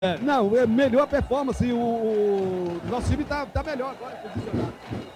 Não, melhor performance. O nosso time tá melhor agora, posicionado.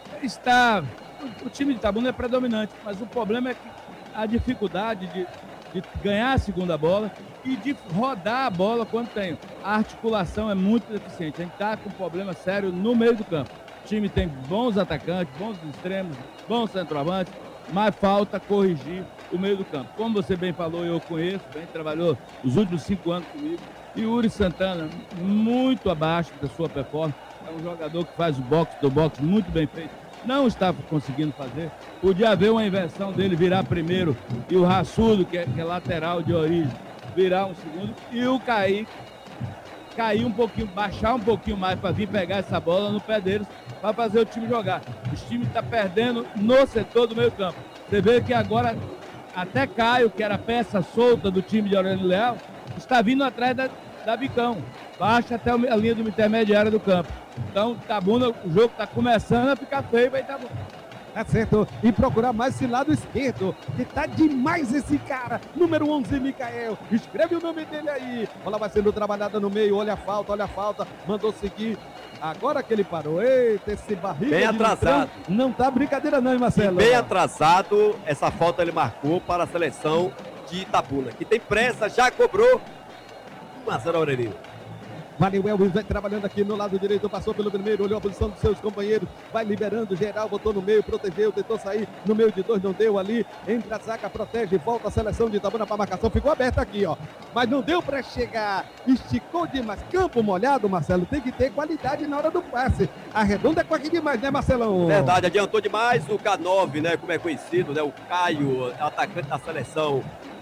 O time de Itabuna é predominante, mas o problema é que a dificuldade de ganhar a segunda bola e de rodar a bola quando tem. A articulação é muito deficiente. A gente está com um problema sério no meio do campo. O time tem bons atacantes, bons extremos, bons centroavantes, mas falta corrigir o meio do campo. Como você bem falou, eu conheço, bem trabalhou os últimos 5 anos comigo. E Yuri Santana, muito abaixo da sua performance. É um jogador que faz o boxe do boxe muito bem feito. Não estava conseguindo fazer. Podia haver uma inversão dele virar primeiro e o Raçudo, que é lateral de origem, virar um segundo. E o Kaique cair um pouquinho, baixar um pouquinho mais para vir pegar essa bola no pé deles para fazer o time jogar. O time está perdendo no setor do meio campo. Você vê que agora até Caio, que era peça solta do time de Aurélio Leal, está vindo atrás da Bicão. Baixa até a linha do intermediária do campo. Então, Itabuna, o jogo está começando a ficar feio para Itabuna. Tá certo. E procurar mais esse lado esquerdo, que tá demais esse cara. Número 11, Micael. Escreve o nome dele aí. Bola vai sendo trabalhada no meio. Olha a falta. Mandou seguir. Agora que ele parou. Eita, esse barriga. Bem atrasado. Não tá brincadeira não, hein, Marcelo? Bem atrasado. Essa falta ele marcou para a seleção de Itabuna, que tem pressa, já cobrou. 1-0 Aurelino. Valeu, Elvis, vai trabalhando aqui no lado direito, passou pelo primeiro, olhou a posição dos seus companheiros, vai liberando geral, botou no meio, protegeu, tentou sair no meio de dois, não deu ali, entra a zaga, protege, volta a seleção de Itabuna para marcação, ficou aberta aqui, ó, mas não deu para chegar, esticou demais, campo molhado, Marcelo, tem que ter qualidade na hora do passe, arredonda corre demais, né, Marcelão? Verdade, adiantou demais o K9, né, como é conhecido, né, o Caio, atacante da seleção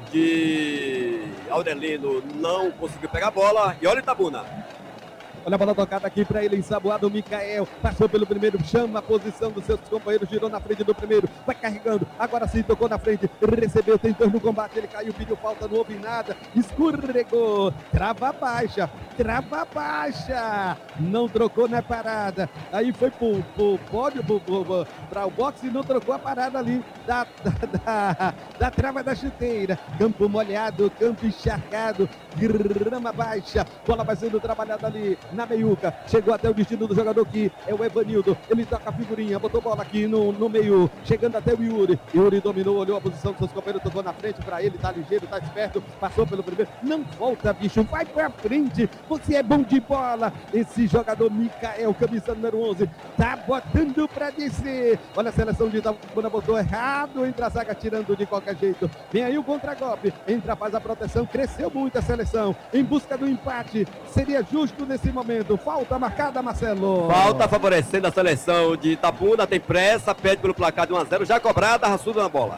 de Aurelino, não conseguiu pegar a bola. E olha o Itabuna. Olha a bola tocada aqui para ele, ensaboado o Micael, passou pelo primeiro, chama a posição dos seus companheiros, girou na frente do primeiro, vai carregando, agora sim, tocou na frente, recebeu, tentou no combate, ele caiu, pediu falta, não houve nada, escorregou, trava baixa, não trocou na parada, aí foi pro pódio, para o boxe e não trocou a parada ali, da trava da chuteira, campo molhado, campo encharcado, grama baixa, bola vai sendo trabalhada ali, na meiuca, chegou até o destino do jogador que é o Evanildo, ele toca a figurinha, botou bola aqui no meio, chegando até o Yuri dominou, olhou a posição dos seus companheiros, tocou na frente para ele, tá ligeiro, tá esperto, passou pelo primeiro, não volta bicho, vai pra frente, você é bom de bola, esse jogador Micael, camisa número 11, tá botando pra descer, olha a seleção de Itabuna, botou errado, entra a zaga tirando de qualquer jeito, vem aí o contra-golpe, entra, faz a proteção, cresceu muito a seleção, em busca do empate, seria justo nesse momento. Falta marcada, Marcelo. Falta favorecendo a seleção de Itabuna. Tem pressa, pede pelo placar de 1-0. Já cobrada, Raçudo na bola.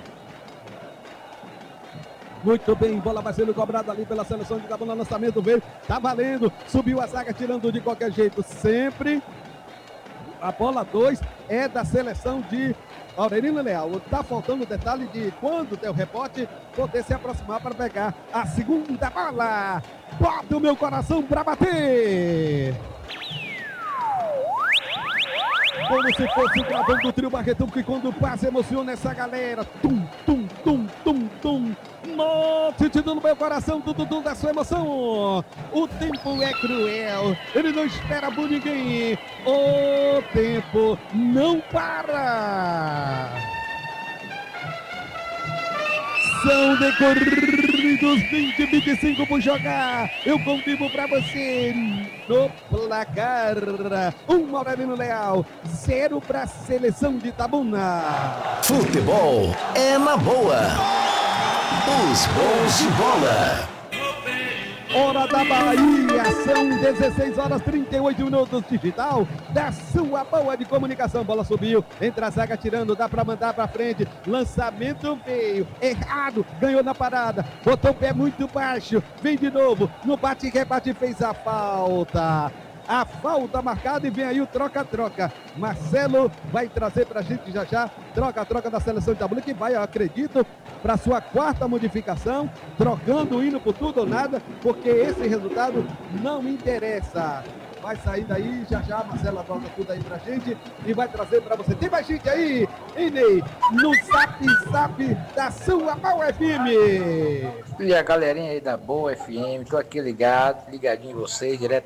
Muito bem, bola vai sendo cobrada ali pela seleção de Itabuna. Lançamento veio, tá valendo. Subiu a zaga, tirando de qualquer jeito. Sempre a bola 2 é da seleção de Aurelino Leal. Tá faltando o detalhe de quando der o rebote, poder se aproximar para pegar a segunda bola. Bota o meu coração para bater. Como se fosse o gravão do trio Barretão, que quando passa emociona essa galera. Sentindo no meu coração tudo da sua emoção. O tempo é cruel, ele não espera por ninguém. O tempo não para. São decorridos 20-25 por jogar. Eu confirmo pra você no placar. Aurelino Leal, 0 pra seleção de Itabuna. Futebol é na boa. Os bons de bola. Hora da Bahia, são 16h38 digital da sua boa de comunicação. Bola subiu, entra a zaga tirando, dá pra mandar pra frente. Lançamento veio, errado, ganhou na parada, botou o pé muito baixo, vem de novo, no bate-rebate fez a falta. A falta marcada e vem aí o troca-troca. Marcelo vai trazer pra gente já troca-troca da seleção de Itabuna, que vai, eu acredito, para sua quarta modificação, trocando, indo por tudo ou nada, porque esse resultado não interessa. vai sair daí, já já a Marcela volta tudo aí pra gente e vai trazer pra você. Tem mais gente aí, Inei, no Zap da sua Boa FM. E a galerinha aí da Boa FM, tô aqui ligadinho em vocês, direto